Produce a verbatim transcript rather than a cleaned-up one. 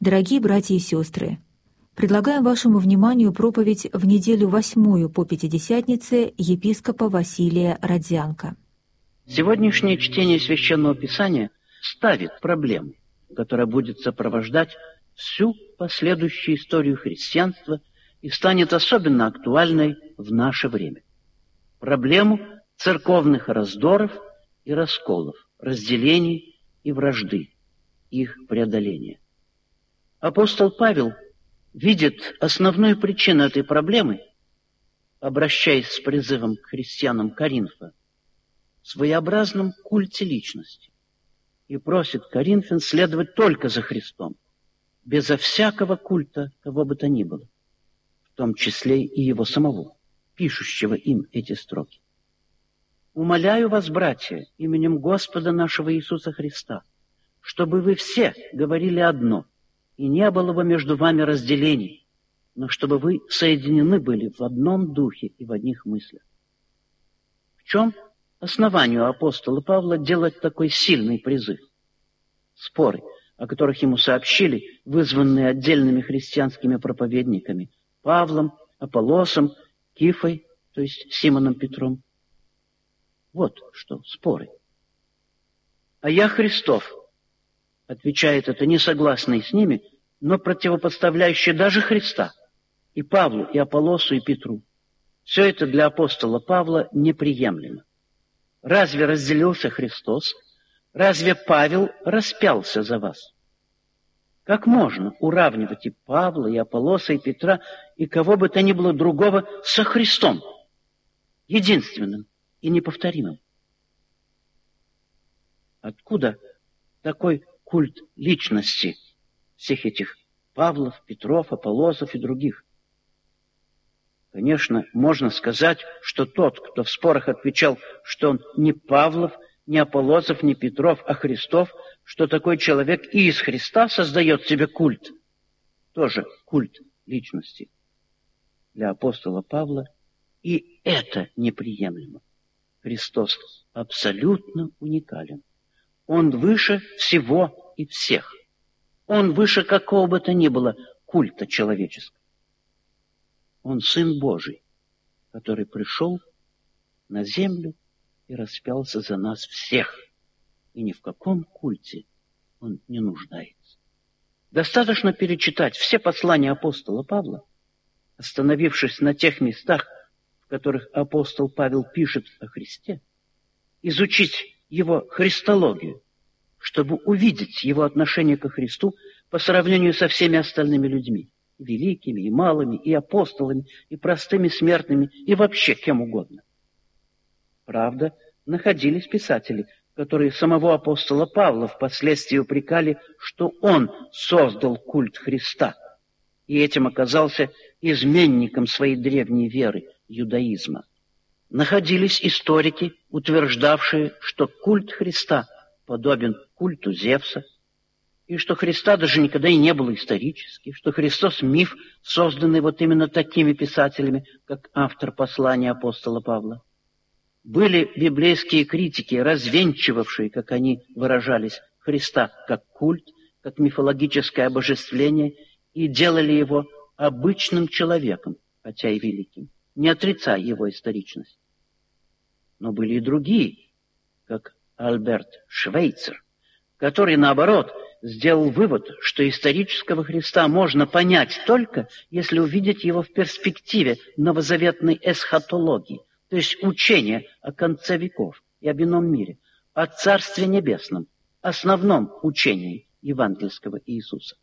Дорогие братья и сестры, предлагаем вашему вниманию проповедь в неделю восьмую по Пятидесятнице епископа Василия Родзянко. Сегодняшнее чтение Священного Писания ставит проблему, которая будет сопровождать всю последующую историю христианства и станет особенно актуальной в наше время. Проблему церковных раздоров и расколов, разделений и вражды, их преодоления. Апостол Павел видит основную причину этой проблемы, обращаясь с призывом к христианам Коринфа, в своеобразном культе личности и просит коринфян следовать только за Христом, безо всякого культа кого бы то ни было, в том числе и его самого, пишущего им эти строки. «Умоляю вас, братья, именем Господа нашего Иисуса Христа, чтобы вы все говорили одно, и не было бы между вами разделений, но чтобы вы соединены были в одном духе и в одних мыслях». В чем основанию апостола Павла делать такой сильный призыв? Споры, о которых ему сообщили, вызванные отдельными христианскими проповедниками Павлом, Аполлосом, Кифой, то есть Симоном Петром. Вот что споры. «А я Христов», отвечает это несогласный с ними, но противопоставляющий даже Христа, и Павлу, и Аполлосу, и Петру. Все это для апостола Павла неприемлемо. Разве разделился Христос? Разве Павел распялся за вас? Как можно уравнивать и Павла, и Аполлоса, и Петра, и кого бы то ни было другого со Христом, единственным и неповторимым? Откуда такой культ личности всех этих Павлов, Петров, Аполлосов и других? Конечно, можно сказать, что тот, кто в спорах отвечал, что он не Павлов, не Аполлосов, не Петров, а Христов, что такой человек и из Христа создает себе культ, тоже культ личности. Для апостола Павла и это неприемлемо. Христос абсолютно уникален. Он выше всего и всех. Он выше какого бы то ни было культа человеческого. Он Сын Божий, который пришел на землю и распялся за нас всех. И ни в каком культе он не нуждается. Достаточно перечитать все послания апостола Павла, остановившись на тех местах, в которых апостол Павел пишет о Христе, изучить его христологию, чтобы увидеть его отношение ко Христу по сравнению со всеми остальными людьми, великими и малыми, и апостолами, и простыми смертными, и вообще кем угодно. Правда, находились писатели, которые самого апостола Павла впоследствии упрекали, что он создал культ Христа, и этим оказался изменником своей древней веры, иудаизма. Находились историки, утверждавшие, что культ Христа подобен культу Зевса, и что Христа даже никогда и не было исторически, что Христос — миф, созданный вот именно такими писателями, как автор послания апостола Павла. Были библейские критики, развенчивавшие, как они выражались, Христа как культ, как мифологическое обожествление, и делали его обычным человеком, хотя и великим, не отрицая его историчность. Но были и другие, как Альберт Швейцер, который, наоборот, сделал вывод, что исторического Христа можно понять только, если увидеть его в перспективе новозаветной эсхатологии, то есть учения о конце веков и об ином мире, о Царстве Небесном, основном учении евангельского Иисуса.